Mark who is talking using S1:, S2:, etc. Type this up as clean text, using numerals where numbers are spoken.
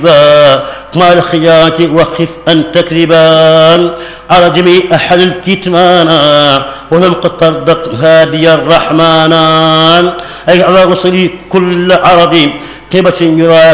S1: مع الخيات وخف أن تكذبان على جميع أحد الكتمانا ولم قد تردق هادي الرحمن أي على رسلي كل عرض كبش يرى